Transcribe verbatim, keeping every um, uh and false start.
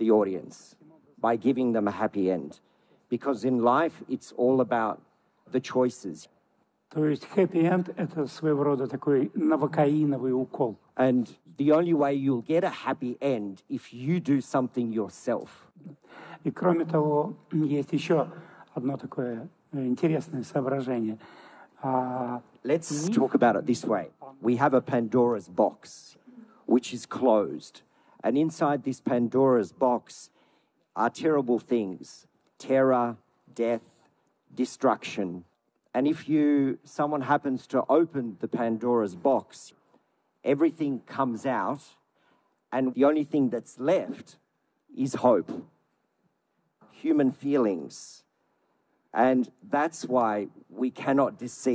the audience by giving them a happy end. Because in life, it's all about the choices. То есть happy-end — это своего рода такой новокаиновый укол. And the only way you'll get a happy end if you do something yourself. И кроме того, есть еще одно такое интересное соображение. Let's talk about it this way. We have a Pandora's box, which is closed. And inside this Pandora's box are terrible things: terror, death, destruction. And if you, someone happens to open the Pandora's box, everything comes out, and the only thing that's left is hope, human feelings. And that's why we cannot deceive.